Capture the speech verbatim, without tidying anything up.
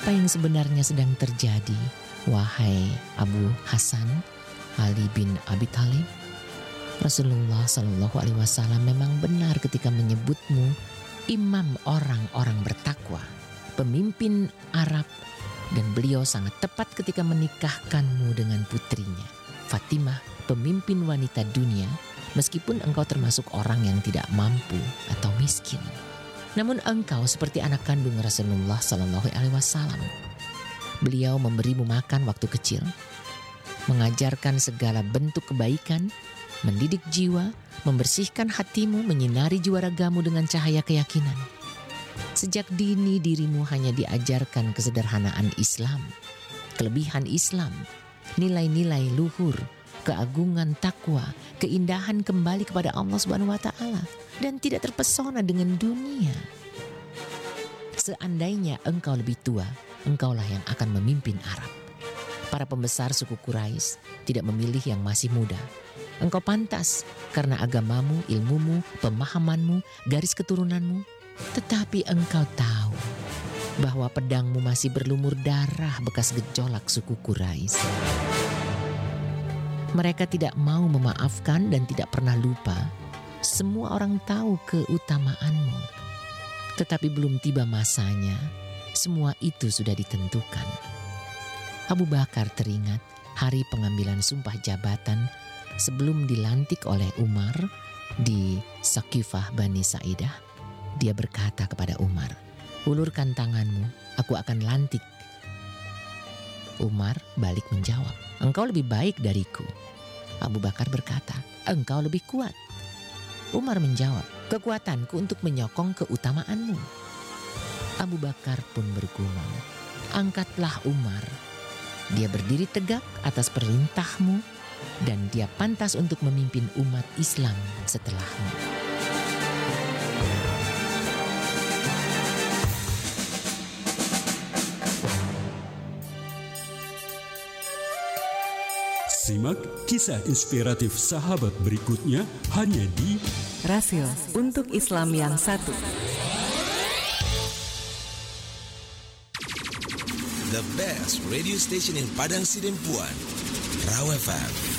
apa yang sebenarnya sedang terjadi, wahai Abu Hasan Ali bin Abi Thalib? Rasulullah Shallallahu Alaihi Wasallam memang benar ketika menyebutmu imam orang-orang bertakwa, pemimpin Arab, dan beliau sangat tepat ketika menikahkanmu dengan putrinya, Fatimah, pemimpin wanita dunia, meskipun engkau termasuk orang yang tidak mampu atau miskin. Namun engkau seperti anak kandung Rasulullah Shallallahu Alaihi Wasallam. Beliau memberimu makan waktu kecil, mengajarkan segala bentuk kebaikan, mendidik jiwa, membersihkan hatimu, menyinari jiwa ragamu dengan cahaya keyakinan. Sejak dini dirimu hanya diajarkan kesederhanaan Islam, kelebihan Islam, nilai-nilai luhur, keagungan takwa, keindahan kembali kepada Allah Subhanahu wa taala, dan tidak terpesona dengan dunia. Seandainya engkau lebih tua, engkaulah yang akan memimpin Arab. Para pembesar suku Quraisy tidak memilih yang masih muda. Engkau pantas karena agamamu, ilmumu, pemahamanmu, garis keturunanmu. Tetapi engkau tahu bahwa pedangmu masih berlumur darah bekas gejolak suku Quraisy. Mereka tidak mau memaafkan dan tidak pernah lupa. Semua orang tahu keutamaanmu. Tetapi belum tiba masanya, semua itu sudah ditentukan. Abu Bakar teringat hari pengambilan sumpah jabatan sebelum dilantik oleh Umar di Saqifah Bani Sa'idah. Dia berkata kepada Umar, "Ulurkan tanganmu, aku akan lantik." Umar balik menjawab, "Engkau lebih baik dariku." Abu Bakar berkata, "Engkau lebih kuat." Umar menjawab, "Kekuatanku untuk menyokong keutamaanmu." Abu Bakar pun bergumam, "Angkatlah Umar. Dia berdiri tegak atas perintahmu dan dia pantas untuk memimpin umat Islam setelahmu." Simak kisah inspiratif sahabat berikutnya hanya di Rasil untuk Islam yang satu. The best radio station in Padang Sidempuan, Raw F M.